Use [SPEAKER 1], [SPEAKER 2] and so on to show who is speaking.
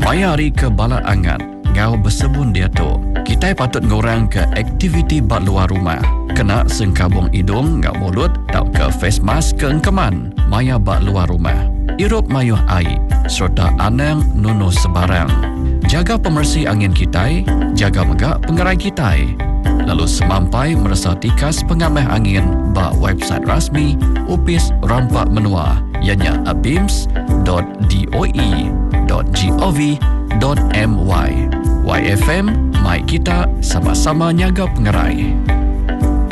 [SPEAKER 1] Mayari ke bala angan, ngau bersebun dia tu. Kita patut ngurang ke aktiviti bat luar rumah. Kena sengkabung hidung, ngau mulut, tak ke face mask ke engkeman. Maya bat luar rumah. Irup mayuh air, serta anang nunuh sebarang. Jaga pemersih angin kita, jaga megak pengerai kita. Lalu semampai merasa tikas pengamah angin ba website rasmi Upis Rampak Menua ianya abims.doe.gov.my. YFM, mai kita sama-sama nyaga pengerai.